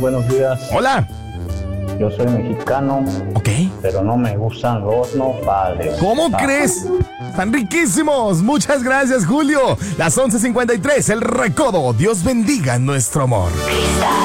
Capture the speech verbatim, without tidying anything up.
Buenos días. Hola. Yo soy mexicano, Ok. pero no me gustan los nopales. ¿Cómo Ah, crees? Están riquísimos. Muchas gracias, Julio. Las once cincuenta y tres, El Recodo. Dios bendiga nuestro amor.